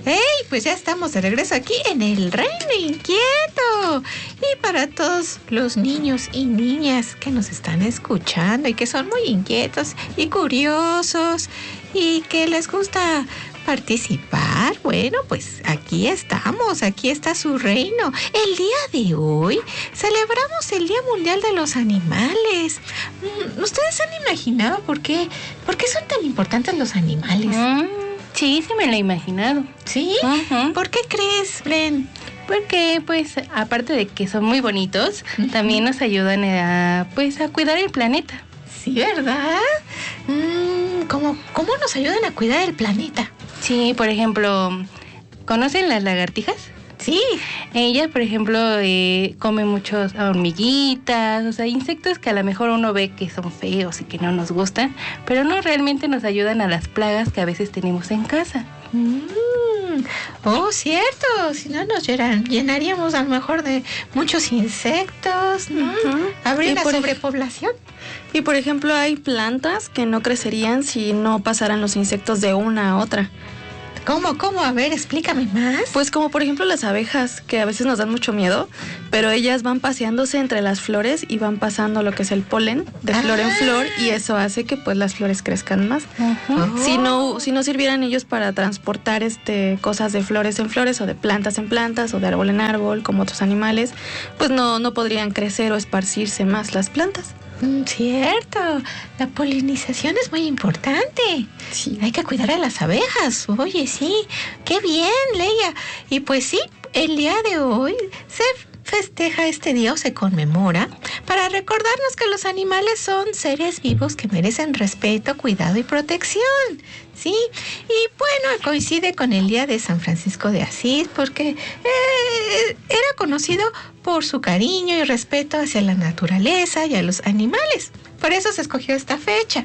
¡Hey! Pues ya estamos de regreso aquí en el Reino Inquieto. Y para todos los niños y niñas que nos están escuchando y que son muy inquietos y curiosos y que les gusta participar, bueno, pues aquí estamos, aquí está su reino. El día de hoy celebramos el Día Mundial de los Animales. ¿Ustedes han imaginado por qué son tan importantes los animales? Sí, me lo he imaginado. ¿Sí? Uh-huh. ¿Por qué crees, Bren? Porque, pues, aparte de que son muy bonitos, también nos ayudan a cuidar el planeta. Sí, ¿verdad? ¿Cómo nos ayudan a cuidar el planeta? Sí, por ejemplo, ¿conocen las lagartijas? Sí. Ellas, por ejemplo, comen muchas hormiguitas, o sea, insectos que a lo mejor uno ve que son feos y que no nos gustan, pero no, realmente nos ayudan a las plagas que a veces tenemos en casa. Oh, cierto, si no nos llenaríamos a lo mejor de muchos insectos, ¿no? Habría una sobrepoblación. Y por ejemplo, hay plantas que no crecerían si no pasaran los insectos de una a otra. ¿Cómo? A ver, explícame más. Pues como por ejemplo las abejas, que a veces nos dan mucho miedo, pero ellas van paseándose entre las flores y van pasando lo que es el polen de flor en flor, y eso hace que pues las flores crezcan más. Uh-huh. Si no sirvieran ellos para transportar cosas de flores en flores o de plantas en plantas o de árbol en árbol como otros animales, pues no podrían crecer o esparcirse más las plantas. Cierto, la polinización es muy importante. Sí. Hay que cuidar a las abejas. Oye, sí, qué bien, Leia. Y pues sí, el día de hoy se festeja este día o se conmemora para recordarnos que los animales son seres vivos que merecen respeto, cuidado y protección. Sí, y bueno, coincide con el día de San Francisco de Asís porque era conocido por su cariño y respeto hacia la naturaleza y a los animales. Por eso se escogió esta fecha.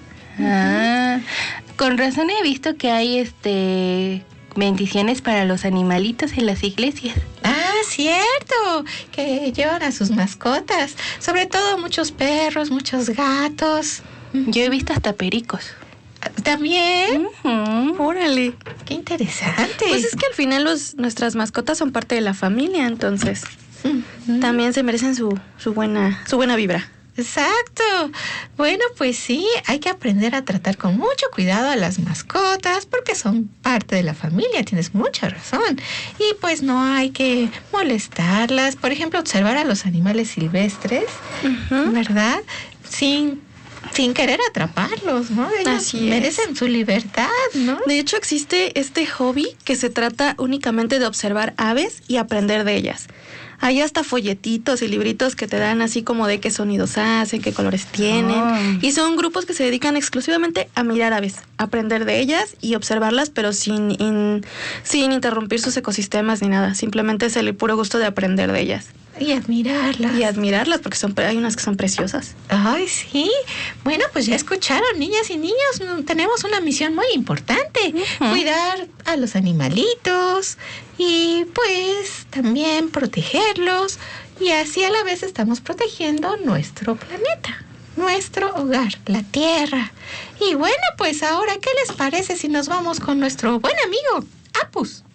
Con razón he visto que hay bendiciones para los animalitos en las iglesias. Cierto, que llevan a sus mascotas, sobre todo muchos perros, muchos gatos. Yo he visto hasta pericos. ¿También? Órale. Qué interesante. Pues es que al final nuestras mascotas son parte de la familia, entonces también se merecen su buena vibra. Exacto. Bueno, pues sí, hay que aprender a tratar con mucho cuidado a las mascotas porque son parte de la familia, tienes mucha razón. Y pues no hay que molestarlas. Por ejemplo, observar a los animales silvestres, ¿verdad? Sin querer atraparlos, ¿no? Ellos merecen su libertad, ¿no? De hecho, existe este hobby que se trata únicamente de observar aves y aprender de ellas. Hay hasta folletitos y libritos que te dan así como de qué sonidos hacen, qué colores tienen. Y son grupos que se dedican exclusivamente a mirar aves, aprender de ellas y observarlas, pero sin interrumpir sus ecosistemas ni nada. Simplemente es el puro gusto de aprender de ellas. Y admirarlas. Porque hay unas que son preciosas. Ay, sí. Bueno, pues ya escucharon, niñas y niños. Tenemos una misión muy importante. Cuidar a los animalitos y pues también protegerlos. Y así a la vez estamos protegiendo nuestro planeta, nuestro hogar, la Tierra. Y bueno, pues ahora, ¿qué les parece si nos vamos con nuestro buen amigo, Apus?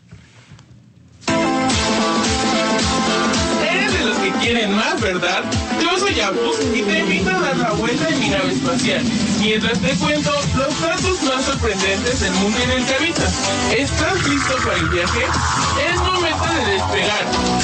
Eres de los que quieren más, ¿verdad? Yo soy Apus y te invito a dar la vuelta en mi nave espacial, mientras te cuento los datos más sorprendentes del mundo en el que habitas. ¿Estás listo para el viaje? Es momento de despegar.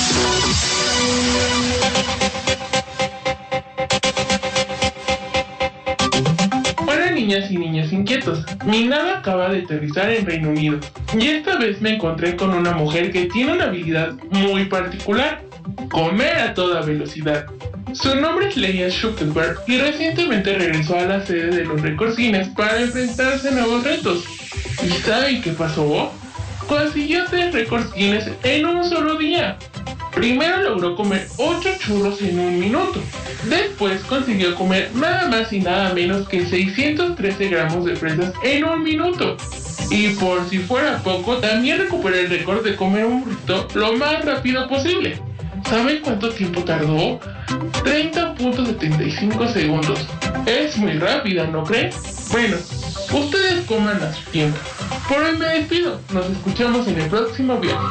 Hola niñas y niños inquietos, mi nave acaba de aterrizar en Reino Unido y esta vez me encontré con una mujer que tiene una habilidad muy particular: comer a toda velocidad. Su nombre es Leia Schuckenberg y recientemente regresó a la sede de los récords Guinness para enfrentarse a nuevos retos. ¿Y saben qué pasó? Consiguió 3 récords Guinness en un solo día. Primero logró comer 8 churros en 1 minuto. Después consiguió comer nada más y nada menos que 613 gramos de fresas en 1 minuto. Y por si fuera poco, también recuperó el récord de comer un burrito lo más rápido posible. ¿Saben cuánto tiempo tardó? 30.75 segundos. Es muy rápida, ¿no creen? Bueno, ustedes coman a su tiempo. Por hoy me despido. Nos escuchamos en el próximo viernes.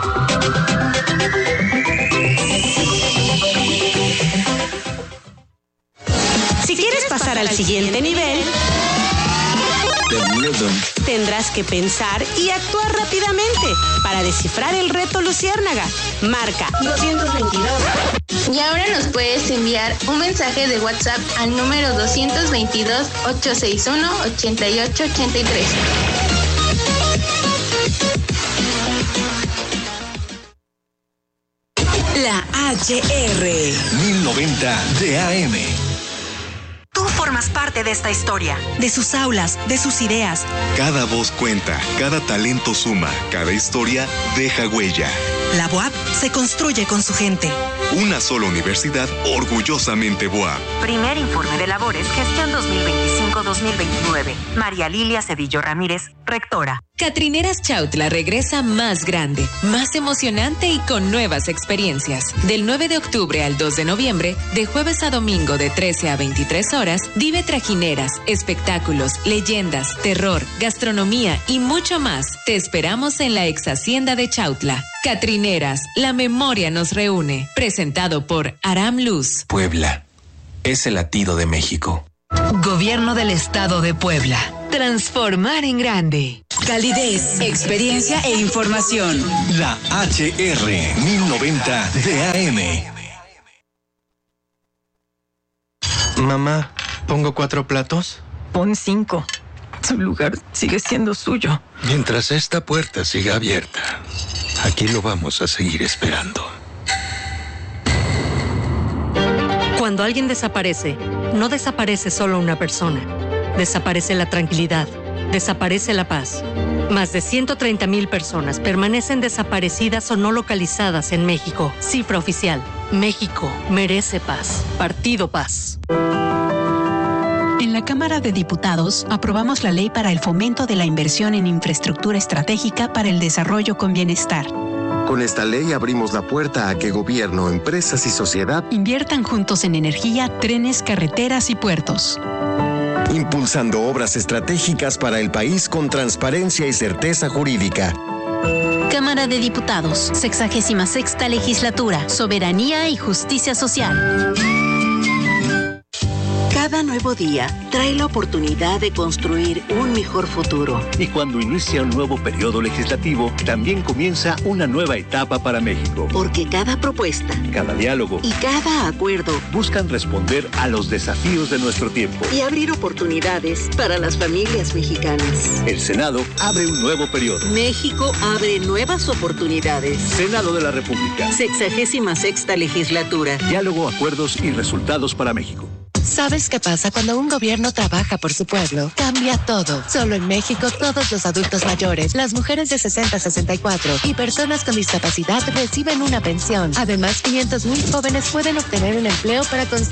Si quieres pasar al siguiente nivel, tendrás que pensar y actuar rápidamente para descifrar el reto Luciérnaga. Marca 222. Y ahora nos puedes enviar un mensaje de WhatsApp al número 222-861-8883. La HR 1090 de AM. Tú formas parte de esta historia, de sus aulas, de sus ideas. Cada voz cuenta, cada talento suma, cada historia deja huella. La BUAP se construye con su gente. Una sola universidad orgullosamente BUAP. Primer informe de labores, gestión 2025-2029. María Lilia Cedillo Ramírez, rectora. Catrineras Chautla regresa más grande, más emocionante y con nuevas experiencias. Del 9 de octubre al 2 de noviembre, de jueves a domingo de 13 a 23 horas, vive trajineras, espectáculos, leyendas, terror, gastronomía y mucho más. Te esperamos en la ex hacienda de Chautla. Catrineras, la memoria nos reúne. Presentado por Aram Luz. Puebla es el latido de México. Gobierno del Estado de Puebla. Transformar en grande. Calidez, experiencia e información. La HR 1090 de AM. Mamá, ¿pongo 4 platos? Pon 5. Su lugar sigue siendo suyo. Mientras esta puerta siga abierta, aquí lo vamos a seguir esperando. Cuando alguien desaparece, no desaparece solo una persona. Desaparece la tranquilidad, desaparece la paz. Más de 130,000 personas permanecen desaparecidas o no localizadas en México. Cifra oficial. México merece paz. Partido Paz. En la Cámara de Diputados aprobamos la ley para el fomento de la inversión en infraestructura estratégica para el desarrollo con bienestar. Con esta ley abrimos la puerta a que gobierno, empresas y sociedad inviertan juntos en energía, trenes, carreteras y puertos. Impulsando obras estratégicas para el país con transparencia y certeza jurídica. Cámara de Diputados, 66ª Legislatura, Soberanía y Justicia Social. Cada nuevo día trae la oportunidad de construir un mejor futuro. Y cuando inicia un nuevo periodo legislativo, también comienza una nueva etapa para México. Porque cada propuesta, cada diálogo y cada acuerdo buscan responder a los desafíos de nuestro tiempo y abrir oportunidades para las familias mexicanas. El Senado abre un nuevo periodo. México abre nuevas oportunidades. Senado de la República. 66ª Legislatura. Diálogo, acuerdos y resultados para México. ¿Sabes qué pasa cuando un gobierno trabaja por su pueblo? Cambia todo. Solo en México, todos los adultos mayores, las mujeres de 60 a 64 y personas con discapacidad reciben una pensión. Además, 500,000 jóvenes pueden obtener un empleo para construir